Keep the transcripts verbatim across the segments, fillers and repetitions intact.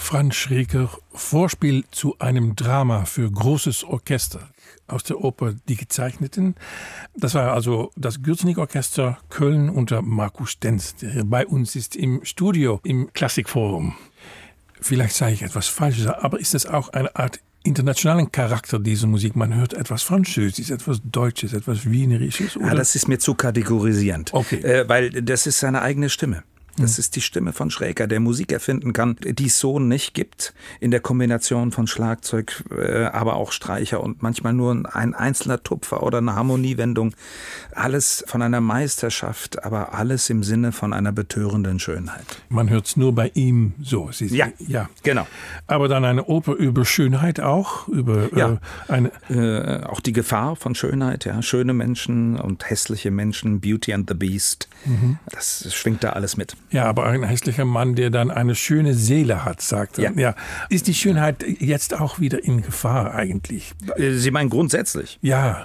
Franz Schreker, Vorspiel zu einem Drama für großes Orchester aus der Oper Die Gezeichneten. Das war also das Gürzenich-Orchester Köln unter Markus Stenz, der hier bei uns ist im Studio im Klassikforum. Vielleicht sage ich etwas Falsches, aber ist das auch eine Art internationalen Charakter, diese Musik? Man hört etwas Französisches, etwas Deutsches, etwas Wienerisches? Oder? Ja, das ist mir zu kategorisierend, okay. äh, weil das ist seine eigene Stimme. Das ist die Stimme von Schreker, der Musik erfinden kann, die es so nicht gibt, in der Kombination von Schlagzeug, äh, aber auch Streicher und manchmal nur ein einzelner Tupfer oder eine Harmoniewendung. Alles von einer Meisterschaft, aber alles im Sinne von einer betörenden Schönheit. Man hört es nur bei ihm so. Sie, ja, ja, genau. Aber dann eine Oper über Schönheit auch, über ja. äh, eine äh, auch die Gefahr von Schönheit, ja, schöne Menschen und hässliche Menschen, Beauty and the Beast. Mhm. Das schwingt da alles mit. Ja, aber ein hässlicher Mann, der dann eine schöne Seele hat, sagt er. Ja. Ja. Ist die Schönheit jetzt auch wieder in Gefahr eigentlich? Sie meinen grundsätzlich? Ja.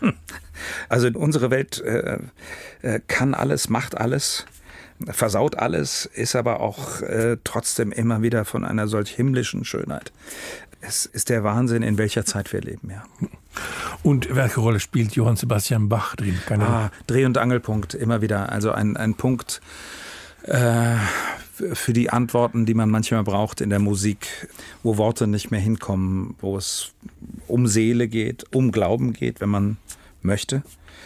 Also unsere Welt äh, kann alles, macht alles, versaut alles, ist aber auch äh, trotzdem immer wieder von einer solch himmlischen Schönheit. Es ist der Wahnsinn, in welcher Zeit wir leben, ja. Und welche Rolle spielt Johann Sebastian Bach drin? Keine ah, Dreh- und Angelpunkt, immer wieder. Also ein, ein Punkt äh, für die Antworten, die man manchmal braucht in der Musik, wo Worte nicht mehr hinkommen, wo es um Seele geht, um Glauben geht, wenn man möchte.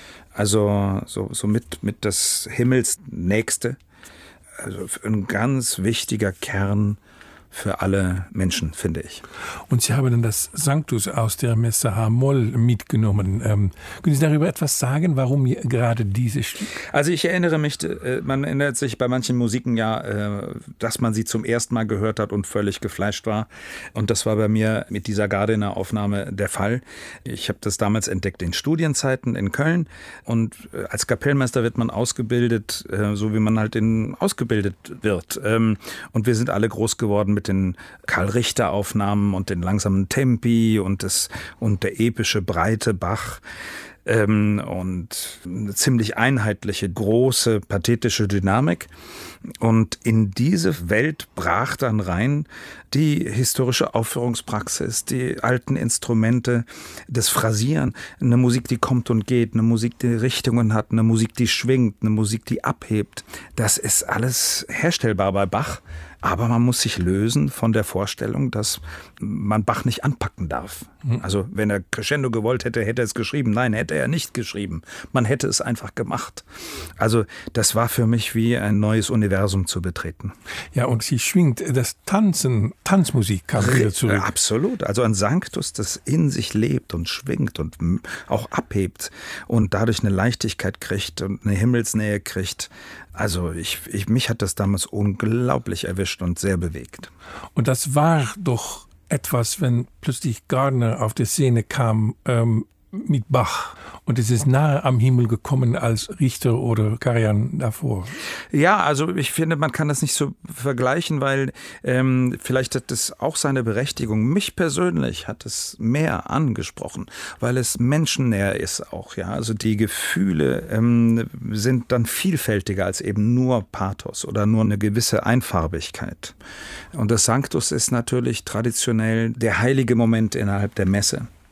Also so, so mit, mit das Himmelsnächste. Also ein ganz wichtiger Kern für alle Menschen, finde ich. Und Sie haben dann das Sanctus aus der Messe H-Moll mitgenommen. Ähm, können Sie darüber etwas sagen, warum gerade dieses Stück? Also ich erinnere mich, man erinnert sich bei manchen Musiken ja, dass man sie zum ersten Mal gehört hat und völlig geflasht war. Und das war bei mir mit dieser Gardiner-Aufnahme der Fall. Ich habe das damals entdeckt in Studienzeiten in Köln. Und als Kapellmeister wird man ausgebildet, so wie man halt in, ausgebildet wird. Und wir sind alle groß geworden mit den Karl-Richter-Aufnahmen und den langsamen Tempi und, das, und der epische, breite Bach ähm, und eine ziemlich einheitliche, große, pathetische Dynamik. Und in diese Welt brach dann rein die historische Aufführungspraxis, die alten Instrumente, das Phrasieren, eine Musik, die kommt und geht, eine Musik, die Richtungen hat, eine Musik, die schwingt, eine Musik, die abhebt. Das ist alles herstellbar bei Bach. Aber man muss sich lösen von der Vorstellung, dass man Bach nicht anpacken darf. Also wenn er Crescendo gewollt hätte, hätte er es geschrieben. Nein, hätte er nicht geschrieben. Man hätte es einfach gemacht. Also das war für mich wie ein neues Universum zu betreten. Ja, und sie schwingt das Tanzen, Tanzmusik kam wieder zurück. Absolut. Also ein Sanctus, das in sich lebt und schwingt und auch abhebt und dadurch eine Leichtigkeit kriegt und eine Himmelsnähe kriegt. Also ich, ich, mich hat das damals unglaublich erwischt und sehr bewegt. Und das war doch etwas, wenn plötzlich Gardiner auf die Szene kam ähm, mit Bach. Und es ist nahe am Himmel gekommen als Richter oder Karajan davor. Ja, also ich finde, man kann das nicht so vergleichen, weil ähm, vielleicht hat das auch seine Berechtigung. Mich persönlich hat es mehr angesprochen, weil es menschennäher ist auch. Ja, also die Gefühle ähm, sind dann vielfältiger als eben nur Pathos oder nur eine gewisse Einfarbigkeit. Und das Sanctus ist natürlich traditionell der heilige Moment innerhalb der Messe.